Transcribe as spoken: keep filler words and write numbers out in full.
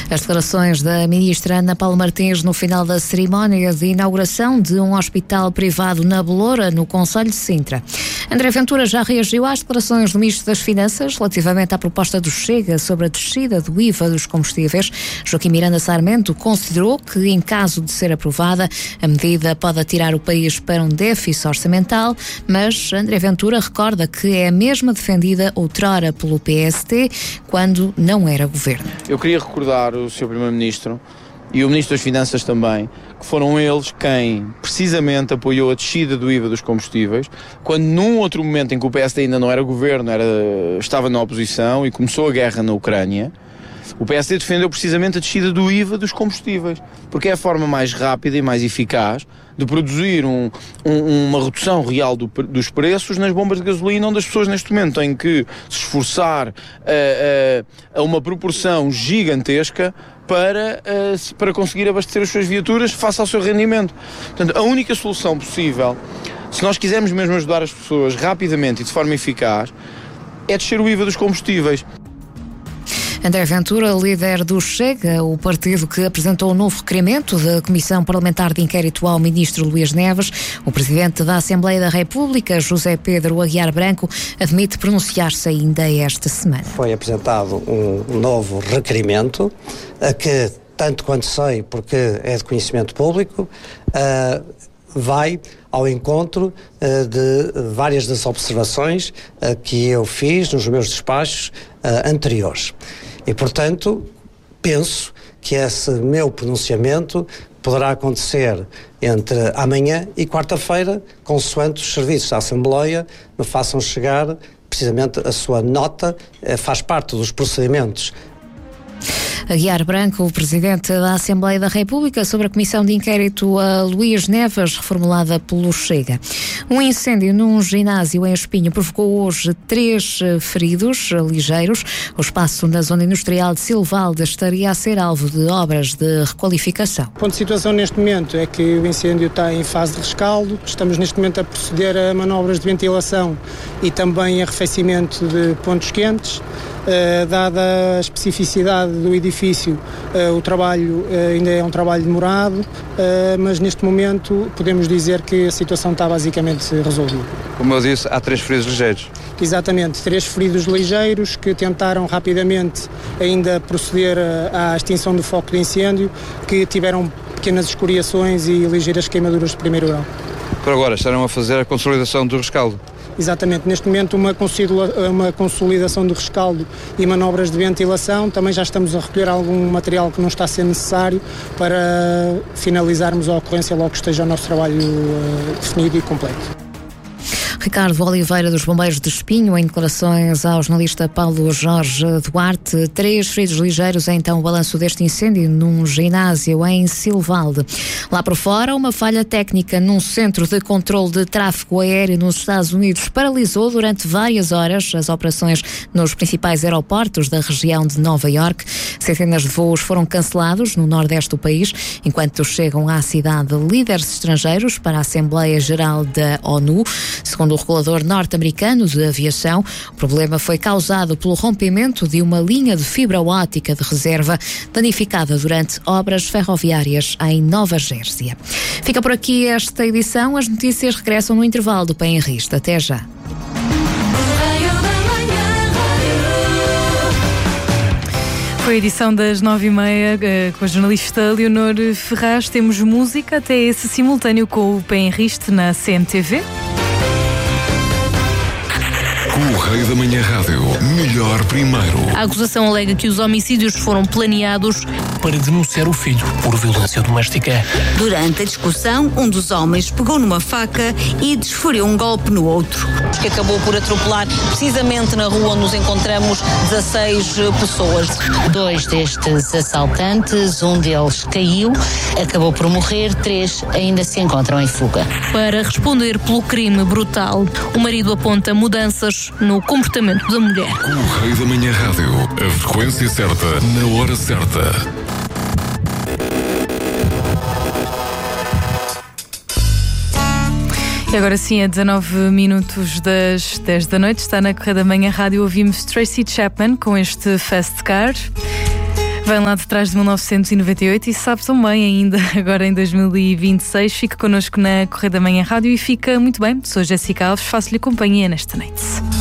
As declarações da ministra Ana Paula Martins no final da cerimónia de inauguração de um hospital privado na Beloura, no concelho de Sintra. André Ventura já reagiu às declarações do Ministro das Finanças relativamente à proposta do Chega sobre a descida do I V A dos combustíveis. Joaquim Miranda Sarmento considerou que, em caso de ser aprovada, a medida pode atirar o país para um déficit orçamental, mas André Ventura recorda que é a mesma defendida outrora pelo P S T, quando não era governo. Eu queria recordar o senhor Primeiro-Ministro e o Ministro das Finanças também, que foram eles quem precisamente apoiou a descida do I V A dos combustíveis, quando num outro momento em que o P S T ainda não era governo, era, estava na oposição e começou a guerra na Ucrânia, o P S T defendeu precisamente a descida do I V A dos combustíveis, porque é a forma mais rápida e mais eficaz de produzir um, um, uma redução real do, dos preços nas bombas de gasolina, onde as pessoas neste momento têm que se esforçar a, a, a uma proporção gigantesca para, a, para conseguir abastecer as suas viaturas face ao seu rendimento. Portanto, a única solução possível, se nós quisermos mesmo ajudar as pessoas rapidamente e de forma eficaz, é descer o I V A dos combustíveis. André Ventura, líder do Chega, o partido que apresentou um novo requerimento da Comissão Parlamentar de Inquérito ao ministro Luís Neves. O presidente da Assembleia da República, José Pedro Aguiar Branco, admite pronunciar-se ainda esta semana. Foi apresentado um novo requerimento, que, tanto quanto sei, porque é de conhecimento público, uh, vai ao encontro uh, de várias das observações uh, que eu fiz nos meus despachos uh, anteriores. E, portanto, penso que esse meu pronunciamento poderá acontecer entre amanhã e quarta-feira, consoante os serviços da Assembleia me façam chegar precisamente a sua nota, uh, faz parte dos procedimentos. Aguiar Branco, o presidente da Assembleia da República, sobre a Comissão de Inquérito a Luís Neves, reformulada pelo Chega. Um incêndio num ginásio em Espinho provocou hoje três feridos ligeiros. O espaço na zona industrial de Silvalde estaria a ser alvo de obras de requalificação. O ponto de situação neste momento é que o incêndio está em fase de rescaldo. Estamos neste momento a proceder a manobras de ventilação e também arrefecimento de pontos quentes. Uh, dada a especificidade do edifício, uh, o trabalho uh, ainda é um trabalho demorado, uh, mas neste momento podemos dizer que a situação está basicamente resolvida. Como eu disse, há três feridos ligeiros. Exatamente, três feridos ligeiros que tentaram rapidamente ainda proceder à, à extinção do foco de incêndio, que tiveram pequenas escoriações e ligeiras queimaduras de primeiro grau. Por agora estarão a fazer a consolidação do rescaldo. Exatamente, neste momento uma, uma consolidação do rescaldo e manobras de ventilação. Também já estamos a recolher algum material que não está a ser necessário para finalizarmos a ocorrência logo que esteja o nosso trabalho uh, definido e completo. Ricardo Oliveira, dos Bombeiros de Espinho, em declarações ao jornalista Paulo Jorge Duarte. Três feridos ligeiros é então o balanço deste incêndio num ginásio em Silvalde. Lá por fora, uma falha técnica num centro de controle de tráfego aéreo nos Estados Unidos paralisou durante várias horas as operações nos principais aeroportos da região de Nova Iorque. Centenas de voos foram cancelados no nordeste do país, enquanto chegam à cidade líderes estrangeiros para a Assembleia Geral da ONU. Segundo o regulador norte-americano de aviação, o problema foi causado pelo rompimento de uma linha de fibra óptica de reserva danificada durante obras ferroviárias em Nova Jersey. Fica por aqui esta edição. As notícias regressam no intervalo do P N R I S T. Até já. Foi a edição das nove e meia com a jornalista Leonor Ferraz. Temos música até esse simultâneo com o P N R I S T na C M T V. Correio da Manhã Rádio. Melhor primeiro. A acusação alega que os homicídios foram planeados para denunciar o filho por violência doméstica. Durante a discussão, um dos homens pegou numa faca e desferiu um golpe no outro. Que acabou por atropelar precisamente na rua onde nos encontramos dezasseis pessoas. Dois destes assaltantes, um deles caiu, acabou por morrer, três ainda se encontram em fuga. Para responder pelo crime brutal, o marido aponta mudanças no comportamento da mulher. Correio da Manhã Rádio. A frequência certa, na hora certa. E agora sim, a dezanove minutos das dez da noite, está na Correio da Manhã Rádio, ouvimos Tracy Chapman com este Fast Car. Vem lá de trás de mil novecentos e noventa e oito e sabe tão bem ainda, agora em dois mil e vinte e seis. Fica connosco na Correio da Manhã Rádio e fica muito bem. Sou Jéssica Alves, faço-lhe companhia nesta noite.